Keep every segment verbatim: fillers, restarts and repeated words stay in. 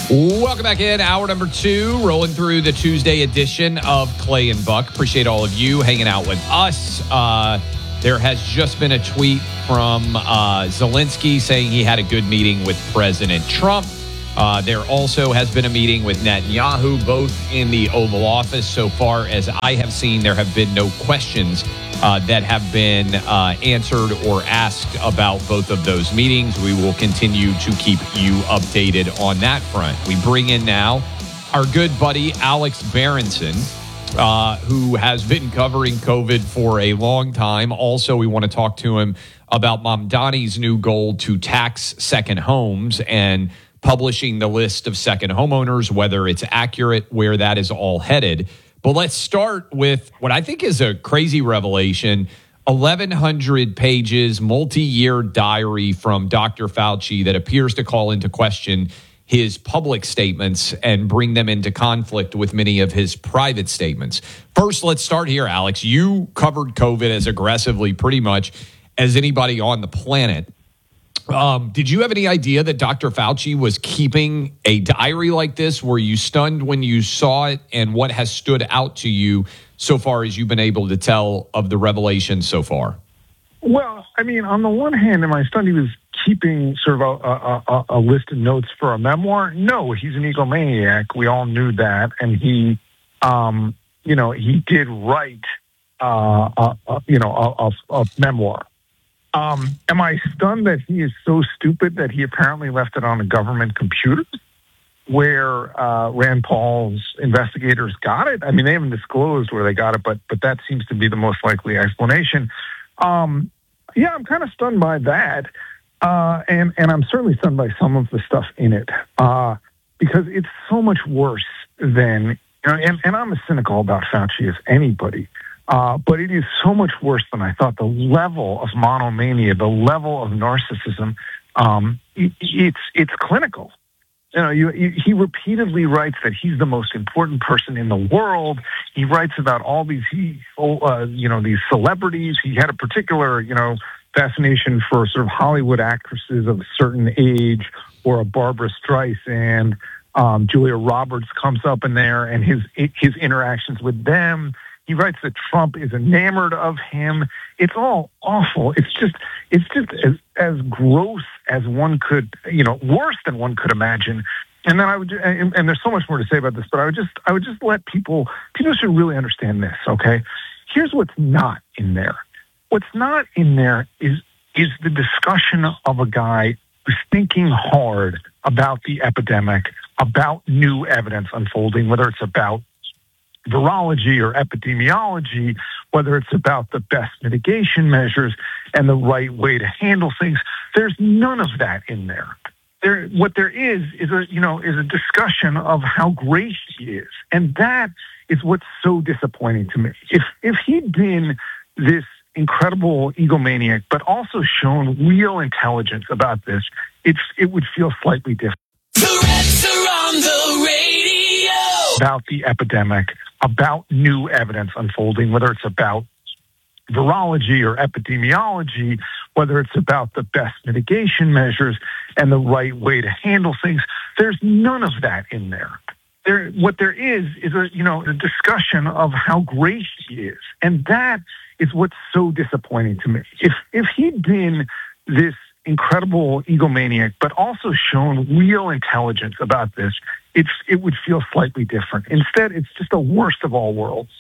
Welcome back in. Hour number two, rolling through the Tuesday edition of Clay and Buck. Appreciate all of you hanging out with us. Uh, there has just been a tweet from uh, Zelensky saying he had a good meeting with President Trump. Uh, there also has been a meeting with Netanyahu, both in the Oval Office. So far as I have seen, there have been no questions uh, that have been uh, answered or asked about both of those meetings. We will continue to keep you updated on that front. We bring in now our good buddy, Alex Berenson, uh, who has been covering COVID for a long time. Also, we want to talk to him about Mamdani's new goal to tax second homes and publishing the list of second homeowners, whether it's accurate, where that is all headed. But let's start with what I think is a crazy revelation, eleven hundred pages, multi-year diary from Doctor Fauci that appears to call into question his public statements and bring them into conflict with many of his private statements. First, let's start here, Alex. You covered COVID as aggressively pretty much as anybody on the planet. Um, did you have any idea that Doctor Fauci was keeping a diary like this? Were you stunned when you saw it? And what has stood out to you so far as you've been able to tell of the revelation so far? Well, I mean, on the one hand, am I stunned he was keeping sort of a, a, a, a list of notes for a memoir? No, he's an egomaniac. We all knew that. And he, um, you know, he did write, uh, a, a, you know, a, a, a memoir. Um, am I stunned that he is so stupid that he apparently left it on a government computer where uh, Rand Paul's investigators got it? I mean, they haven't disclosed where they got it, but but that seems to be the most likely explanation. Um, yeah, I'm kind of stunned by that, uh, and and I'm certainly stunned by some of the stuff in it uh, because it's so much worse than. You know, and, and I'm as cynical about Fauci as anybody. Uh, but it is so much worse than I thought. The level of monomania, the level of narcissism, um, it, it's it's clinical. You know, you, you, he repeatedly writes that he's the most important person in the world. He writes about all these, he, uh, you know, these celebrities. He had a particular, you know, fascination for sort of Hollywood actresses of a certain age, or a Barbara Streisand. Um, Julia Roberts comes up in there, and his his interactions with them. He writes that Trump is enamored of him. It's all awful. It's just, it's just as, as gross as one could, you know, worse than one could imagine. And then I would, and, and there's so much more to say about this, but I would just, I would just let people, people should really understand this. Okay, here's what's not in there. What's not in there is is the discussion of a guy who's thinking hard about the epidemic, about new evidence unfolding, whether it's about virology or epidemiology, whether it's about the best mitigation measures and the right way to handle things. There's none of that in there. There, what there is is a you know is a discussion of how great he is, and that is what's so disappointing to me. If if he'd been this incredible egomaniac, but also shown real intelligence about this, it's it would feel slightly different. The Reds are on the radio. About the epidemic, about new evidence unfolding, whether it's about virology or epidemiology, whether it's about the best mitigation measures and the right way to handle things. There's none of that in there. There, what there is is a you know a discussion of how great he is, and that is what's so disappointing to me. If if he'd been this incredible egomaniac, but also shown real intelligence about this, it's it would feel slightly different. Instead, it's just the worst of all worlds.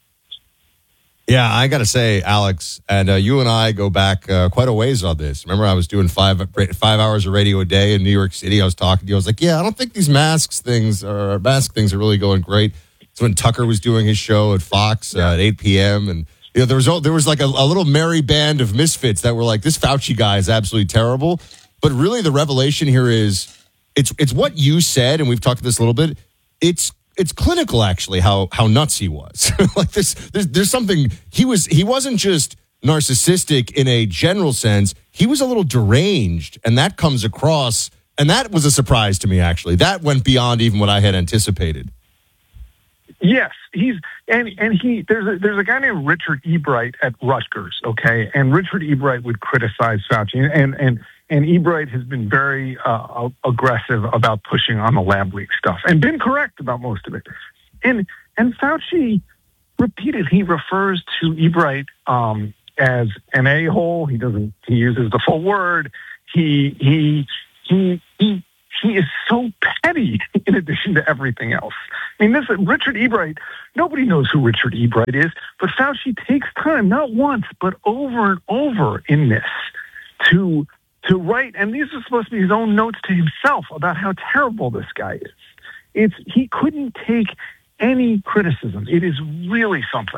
Yeah, I got to say, Alex, and uh, you and I go back uh, quite a ways on this. Remember, I was doing five five hours of radio a day in New York City. I was talking to you. I was like, yeah, I don't think these masks things or mask things are really going great. It's when Tucker was doing his show at Fox uh, at eight p.m. and you know, there was there was like a, a little merry band of misfits that were like, this Fauci guy is absolutely terrible. But really, the revelation here is it's it's what you said, and we've talked about this a little bit. It's it's clinical, actually, how how nuts he was. Like this, there's there's something he was. He wasn't just narcissistic in a general sense. He was a little deranged, and that comes across. And that was a surprise to me, actually. That went beyond even what I had anticipated. Yes, he's and and he there's a there's a guy named Richard Ebright at Rutgers, okay, and Richard Ebright would criticize Fauci, and and and Ebright has been very uh, aggressive about pushing on the lab leak stuff and been correct about most of it. And and Fauci repeated, he refers to Ebright um, as an a-hole. He doesn't. He uses the full word. He he he he he is so petty. In addition to everything else, I mean, this Richard Ebright. Nobody knows who Richard Ebright is, but Fauci takes time, not once, but over and over in this, to to write. And these are supposed to be his own notes to himself about how terrible this guy is. It's he couldn't take any criticism. It is really something.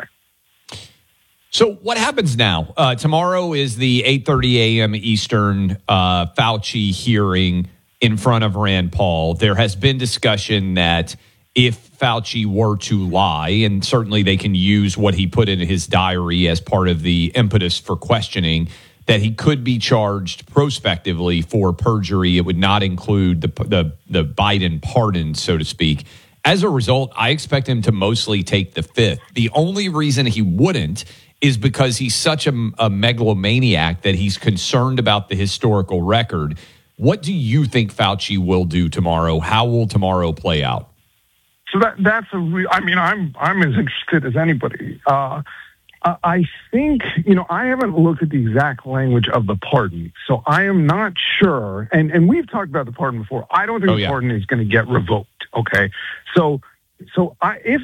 So what happens now? Uh, tomorrow is the eight thirty a.m. Eastern uh, Fauci hearing in front of Rand Paul. There has been discussion that if Fauci were to lie, and certainly they can use what he put in his diary as part of the impetus for questioning, that he could be charged prospectively for perjury. It would not include the the, the Biden pardon, so to speak. As a result, I expect him to mostly take the fifth. The only reason he wouldn't is because he's such a, a megalomaniac that he's concerned about the historical record. What do you think Fauci will do tomorrow? How will tomorrow play out? So that that's a real. I mean, I'm I'm as interested as anybody. Uh, I think, you know, I haven't looked at the exact language of the pardon, so I am not sure. And and we've talked about the pardon before. I don't think oh, the yeah. pardon is going to get revoked. Okay, so so I if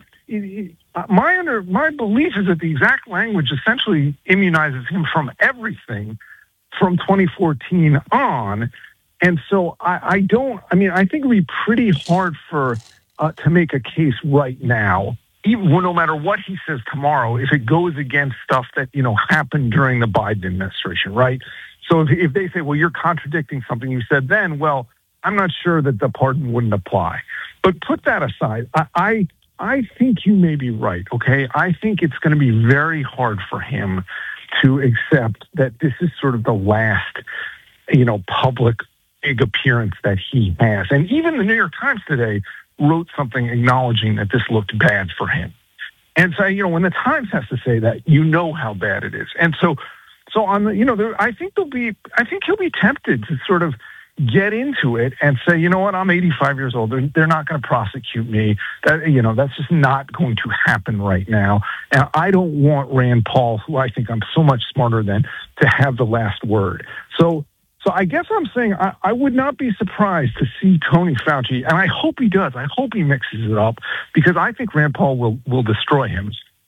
my under my belief is that the exact language essentially immunizes him from everything from twenty fourteen on, and so I, I don't. I mean, I think it'd be pretty hard for uh, to make a case right now. Even well, no matter what he says tomorrow, if it goes against stuff that, you know, happened during the Biden administration, right? So if, if they say, well, you're contradicting something you said then, well, I'm not sure that the pardon wouldn't apply. But put that aside, I I, I think you may be right, okay? I think it's going to be very hard for him to accept that this is sort of the last, you know, public big appearance that he has. And even the New York Times today wrote something acknowledging that this looked bad for him. And so, you know, when the Times has to say that, you know how bad it is. And so, so on the, you know, there, I think there'll be, I think he'll be tempted to sort of get into it and say, you know what, I'm eighty-five years old. They're, they're not going to prosecute me. That, you know, that's just not going to happen right now. And I don't want Rand Paul, who I think I'm so much smarter than, to have the last word. So, So I guess I'm saying I, I would not be surprised to see Tony Fauci, and I hope he does. I hope he mixes it up, because I think Rand Paul will, will destroy him.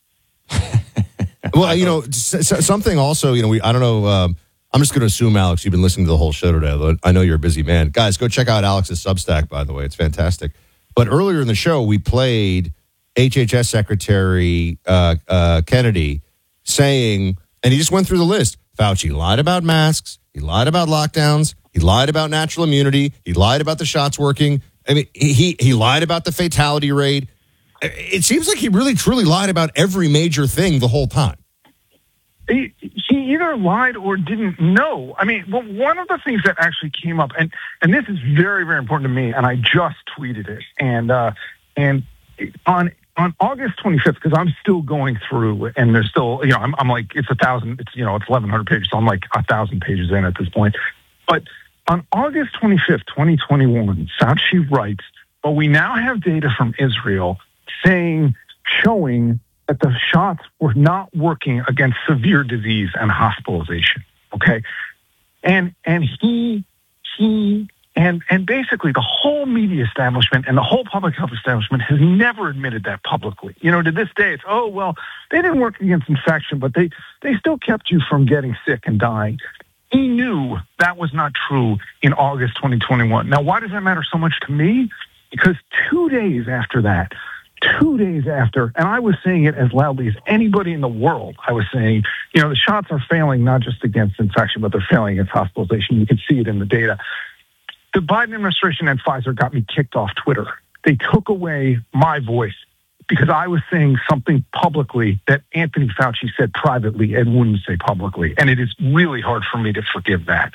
Well, you know, something also, you know, we I don't know. Um, I'm just going to assume, Alex, you've been listening to the whole show today. I know you're a busy man. Guys, go check out Alex's Substack, by the way. It's fantastic. But earlier in the show, we played H H S Secretary uh, uh, Kennedy saying, and he just went through the list. Fauci lied about masks. He lied about lockdowns. He lied about natural immunity. He lied about the shots working. I mean, he he lied about the fatality rate. It seems like he really, truly lied about every major thing the whole time. He, he either lied or didn't know. I mean, well, one of the things that actually came up, and, and this is very, very important to me, and I just tweeted it, and uh, and on on August twenty-fifth, because I'm still going through, and there's still, you know, I'm, I'm like, it's a thousand, it's, you know, it's eleven hundred pages, so I'm like a thousand pages in at this point. But on August twenty-fifth, twenty twenty-one, Fauci writes, well, we now have data from Israel saying, showing that the shots were not working against severe disease and hospitalization. Okay. And, and he, he, And and basically the whole media establishment and the whole public health establishment has never admitted that publicly. You know, to this day, it's, oh, well, they didn't work against infection, but they, they still kept you from getting sick and dying. He knew that was not true in August twenty twenty-one. Now, why does that matter so much to me? Because two days after that, two days after, and I was saying it as loudly as anybody in the world, I was saying, you know, the shots are failing not just against infection, but they're failing against hospitalization. You can see it in the data. The Biden administration and Pfizer got me kicked off Twitter. They took away my voice because I was saying something publicly that Anthony Fauci said privately and wouldn't say publicly. And it is really hard for me to forgive that.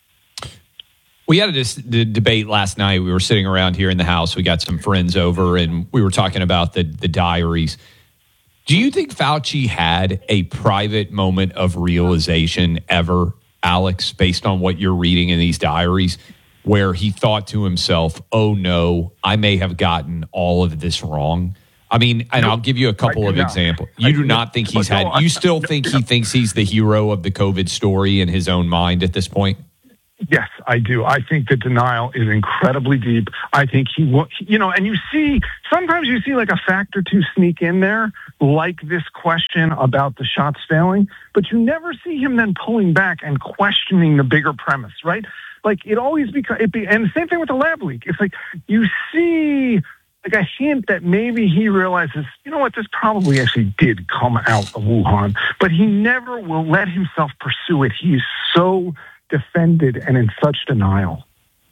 We had a dis- the debate last night. We were sitting around here in the house. We got some friends over, and we were talking about the, the diaries. Do you think Fauci had a private moment of realization ever Alex, based on what you're reading in these diaries, where he thought to himself, oh no, I may have gotten all of this wrong? I mean, and No, I'll give you a couple I do of not. examples. I You do do not not. think he's But no, had, you I- still no, think no. he thinks he's the hero of the COVID story in his own mind at this point? Yes, I do. I think the denial is incredibly deep. I think he will, you know, and you see, sometimes you see like a fact or two sneak in there, like this question about the shots failing, but you never see him then pulling back and questioning the bigger premise, right? Like it always becomes, it be, and the same thing with the lab leak. It's like you see like a hint that maybe he realizes, you know what, this probably actually did come out of Wuhan, but he never will let himself pursue it. He's so defended and in such denial.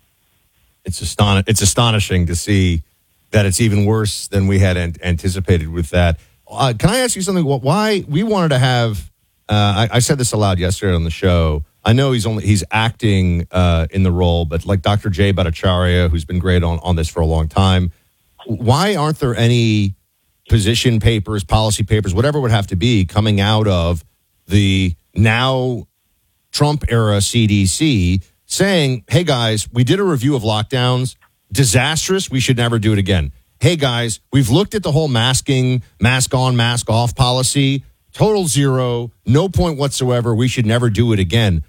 It's aston- It's astonishing to see that it's even worse than we had an- anticipated with that. Uh, can I ask you something? Wh- Why we wanted to have? Uh, I-, I said this aloud yesterday on the show. I know he's only he's acting uh, in the role, but like Doctor Jay Bhattacharya, who's been great on on this for a long time. Why aren't there any position papers, policy papers, whatever it would have to be, coming out of the now Trump era C D C saying, hey guys, we did a review of lockdowns, disastrous, we should never do it again. Hey guys, we've looked at the whole masking, mask on, mask off policy, total zero, no point whatsoever, we should never do it again.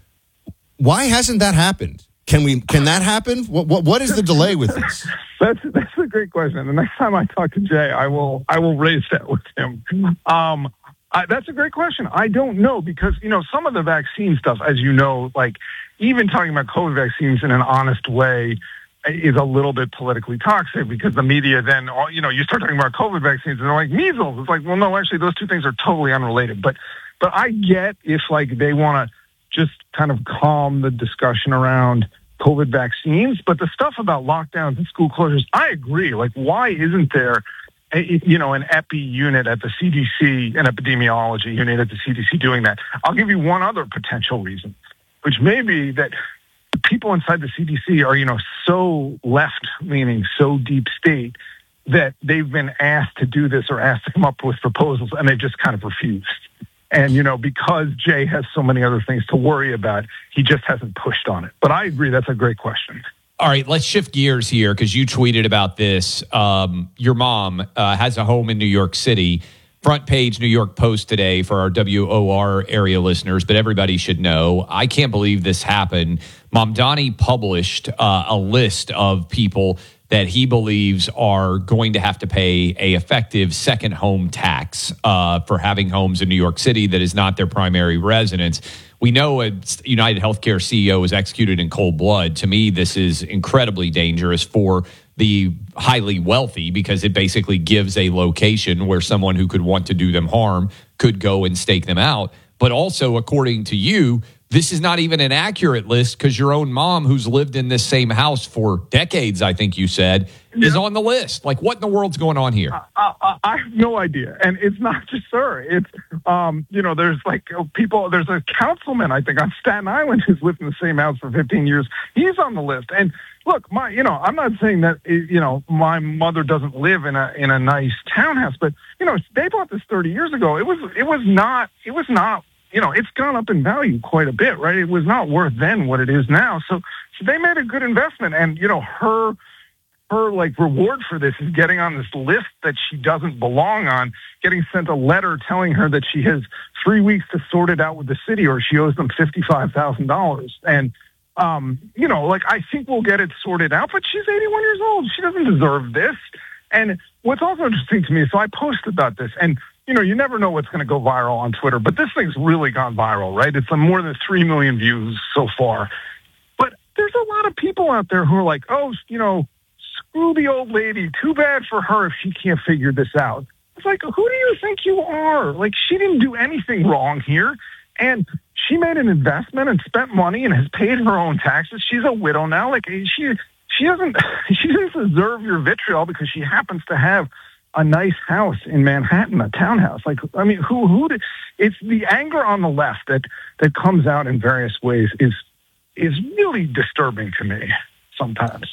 Why hasn't that happened? Can we? Can that happen? What what, what is the delay with this? That's that's a great question. The next time I talk to Jay, I will I will raise that with him. Um, I, that's a great question. I don't know because you know some of the vaccine stuff, as you know, like even talking about COVID vaccines in an honest way is a little bit politically toxic because the media then you know you start talking about COVID vaccines and they're like measles. It's like, well, no, actually those two things are totally unrelated. But but I get if like they want to just kind of calm the discussion around COVID vaccines, but the stuff about lockdowns and school closures, I agree. Like, why isn't there, a, you know, an epi unit at the C D C, an epidemiology unit at the C D C doing that? I'll give you one other potential reason, which may be that the people inside the C D C are, you know, so left-leaning, so deep state that they've been asked to do this or asked to come up with proposals, and they've just kind of refused. And, you know, because Jay has so many other things to worry about, he just hasn't pushed on it. But I agree, that's a great question. All right, let's shift gears here because you tweeted about this. Um, your mom uh, has a home in New York City. Front page New York Post today for our W O R area listeners, but everybody should know. I can't believe this happened. Mamdani published uh, a list of people that he believes are going to have to pay a effective second home tax uh, for having homes in New York City that is not their primary residence. We know a United Healthcare C E O was executed in cold blood. To me, this is incredibly dangerous for the highly wealthy because it basically gives a location where someone who could want to do them harm could go and stake them out. But also, according to you, this is not even an accurate list because your own mom, who's lived in this same house for decades, I think you said, yeah. is on the list. Like, what in the world's going on here? I, I, I have no idea. And it's not just her. It's, um, you know, there's like people, there's a councilman, I think, on Staten Island who's lived in the same house for fifteen years. He's on the list. And look, my, you know, I'm not saying that, you know, my mother doesn't live in a in a nice townhouse, but, you know, they bought this thirty years ago. It was, it was not, it was not, you know, it's gone up in value quite a bit, right? It was not worth then what it is now. So, so they made a good investment. And, you know, her, her like reward for this is getting on this list that she doesn't belong on, getting sent a letter telling her that she has three weeks to sort it out with the city or she owes them fifty-five thousand dollars. And, um, you know, like, I think we'll get it sorted out, but she's eighty-one years old. She doesn't deserve this. And what's also interesting to me, so I posted about this, and you know, you never know what's going to go viral on Twitter, but this thing's really gone viral, right? It's on more than three million views so far. But there's a lot of people out there who are like, oh, you know, screw the old lady. Too bad for her if she can't figure this out. It's like, who do you think you are? Like, she didn't do anything wrong here. And she made an investment and spent money and has paid her own taxes. She's a widow now. Like, she she doesn't she doesn't deserve your vitriol because she happens to have a nice house in Manhattan, a townhouse. Like, I mean, who, who did, it's the anger on the left that, that comes out in various ways is, is really disturbing to me sometimes.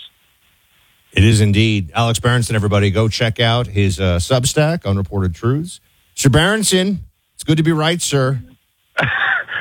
It is indeed. Alex Berenson, everybody, go check out his uh, Substack, Unreported Truths. Mister Berenson, it's good to be right, sir.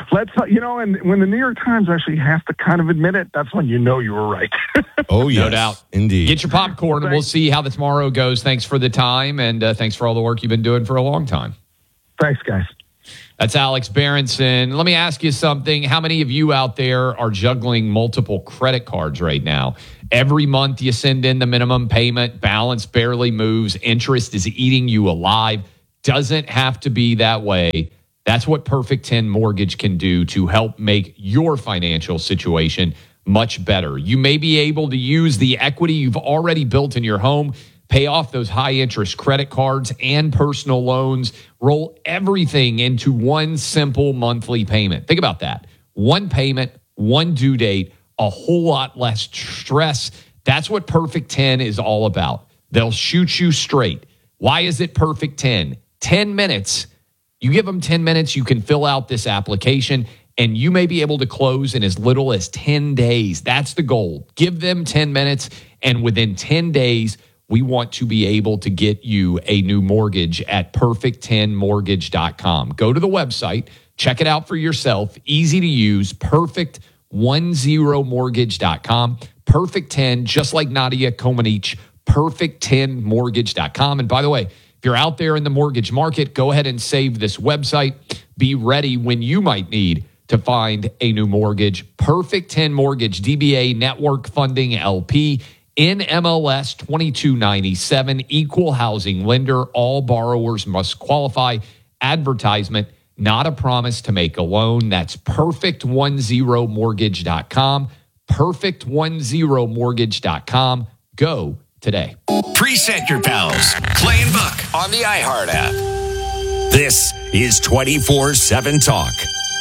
let's, you know, and when the New York Times actually has to kind of admit it, that's when you know you were right. Oh, yes. No doubt. Indeed. Get your popcorn, and we'll see how the tomorrow goes. Thanks for the time, and uh, thanks for all the work you've been doing for a long time. Thanks, guys. That's Alex Berenson. Let me ask you something. How many of you out there are juggling multiple credit cards right now? Every month you send in the minimum payment, balance barely moves, interest is eating you alive. Doesn't have to be that way. That's what Perfect ten Mortgage can do to help make your financial situation much better. You may be able to use the equity you've already built in your home, pay off those high-interest credit cards and personal loans, roll everything into one simple monthly payment. Think about that. One payment, one due date, a whole lot less stress. That's what Perfect ten is all about. They'll shoot you straight. Why is it Perfect ten? ten minutes. You give them ten minutes, you can fill out this application, and you may be able to close in as little as ten days. That's the goal. Give them ten minutes, and within ten days, we want to be able to get you a new mortgage at perfect ten mortgage dot com. Go to the website, check it out for yourself. Easy to use, perfect ten mortgage dot com. Perfect ten, just like Nadia Comaneci, perfect ten mortgage dot com. And by the way, if you're out there in the mortgage market, go ahead and save this website. Be ready when you might need to find a new mortgage. Perfect ten Mortgage, D B A Network Funding L P, in M L S twenty-two ninety-seven, equal housing lender. All borrowers must qualify. Advertisement, not a promise to make a loan. That's perfect ten mortgage dot com. perfect ten mortgage dot com. Go today. Preset your pals. Clay and Buck on the iHeart app. This is twenty-four seven Talk.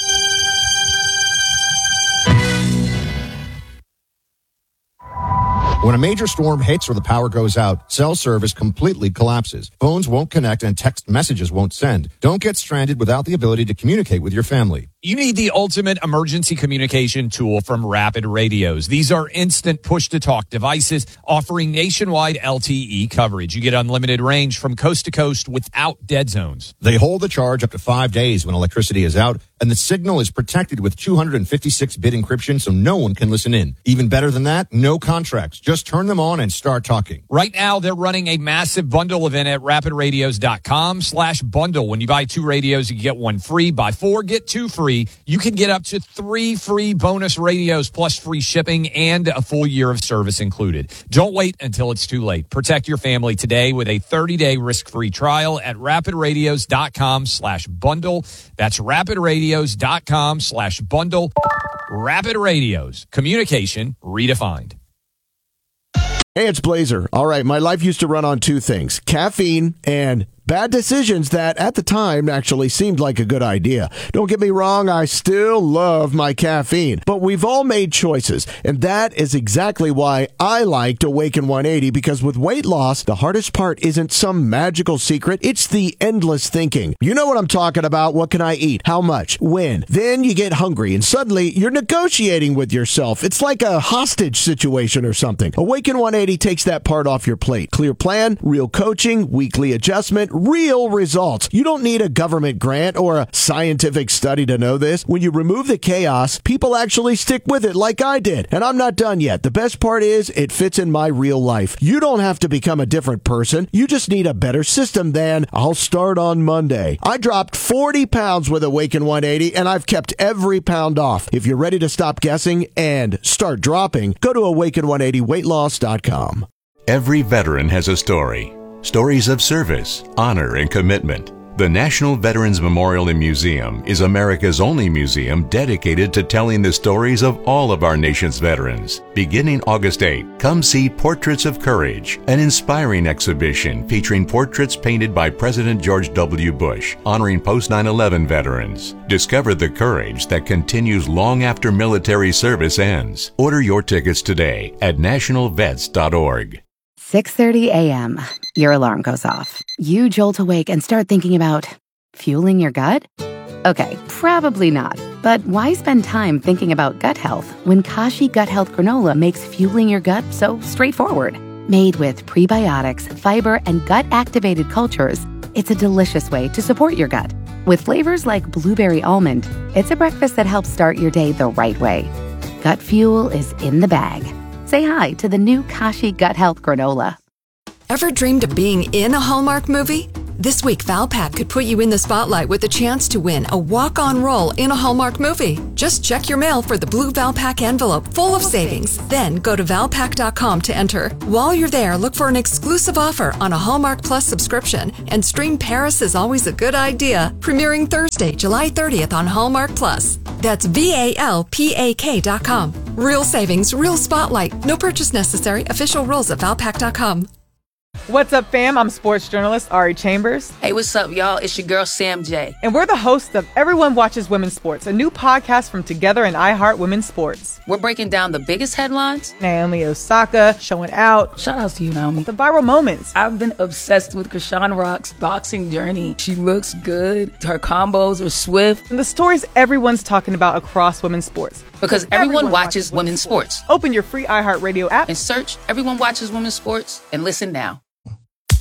When a major storm hits or the power goes out, cell service completely collapses. Phones won't connect and text messages won't send. Don't get stranded without the ability to communicate with your family. You need the ultimate emergency communication tool from Rapid Radios. These are instant push-to-talk devices offering nationwide L T E coverage. You get unlimited range from coast to coast without dead zones. They hold the charge up to five days when electricity is out, and the signal is protected with two fifty-six bit encryption so no one can listen in. Even better than that, no contracts. Just turn them on and start talking. Right now, they're running a massive bundle event at rapid radios dot com slash bundle. When you buy two radios, you can get one free. Buy four, get two free. You can get up to three free bonus radios plus free shipping and a full year of service included. Don't wait until it's too late. Protect your family today with a thirty-day risk-free trial at rapid radios dot com slash bundle. That's rapid radios dot com slash bundle. Rapid Radios. Communication redefined. Hey, it's Blazer. All right, my life used to run on two things, caffeine and bad decisions that at the time actually seemed like a good idea. Don't get me wrong, I still love my caffeine, but we've all made choices, and that is exactly why I liked Awaken one eighty, because with weight loss, the hardest part isn't some magical secret, it's the endless thinking. You know what I'm talking about. What can I eat? How much? When? Then you get hungry, and suddenly you're negotiating with yourself. It's like a hostage situation or something. Awaken one eighty takes that part off your plate. Clear plan, real coaching, weekly adjustment, real results. You don't need a government grant or a scientific study to know this. When you remove the chaos, people actually stick with it like I did. And I'm not done yet. The best part is it fits in my real life. You don't have to become a different person. You just need a better system than I'll start on Monday. I dropped forty pounds with Awaken one eighty, and I've kept every pound off. If you're ready to stop guessing and start dropping, go to awaken one eighty weight loss dot com. Every veteran has a story. Stories of service, honor, and commitment. The National Veterans Memorial and Museum is America's only museum dedicated to telling the stories of all of our nation's veterans. Beginning August eighth, come see Portraits of Courage, an inspiring exhibition featuring portraits painted by President George W. Bush, honoring post nine eleven veterans. Discover the courage that continues long after military service ends. Order your tickets today at national vets dot org. six thirty a.m. Your alarm goes off. You jolt awake and start thinking about fueling your gut? Okay, probably not. But why spend time thinking about gut health when Kashi Gut Health Granola makes fueling your gut so straightforward? Made with prebiotics, fiber, and gut-activated cultures, it's a delicious way to support your gut. With flavors like blueberry almond, it's a breakfast that helps start your day the right way. Gut Fuel is in the bag. Say hi to the new Kashi Gut Health Granola. Ever dreamed of being in a Hallmark movie? This week, Valpak could put you in the spotlight with a chance to win a walk-on role in a Hallmark movie. Just check your mail for the blue Valpak envelope full of savings. Then go to valpak dot com to enter. While you're there, look for an exclusive offer on a Hallmark Plus subscription and stream Paris is Always a Good Idea, premiering Thursday, July thirtieth on Hallmark Plus. That's V A L P A K dot com. Real savings, real spotlight. No purchase necessary. Official rules at valpak dot com. What's up, fam? I'm sports journalist Ari Chambers. Hey, what's up, y'all? It's your girl, Sam J. And we're the hosts of Everyone Watches Women's Sports, a new podcast from Together and iHeart Women's Sports. We're breaking down the biggest headlines. Naomi Osaka showing out. Shout out to you, Naomi. The viral moments. I've been obsessed with Krishan Rock's boxing journey. She looks good. Her combos are swift. And the stories everyone's talking about across women's sports. Because everyone, everyone watches, watches women's sports. sports. Open your free iHeartRadio app and search Everyone Watches Women's Sports and listen now.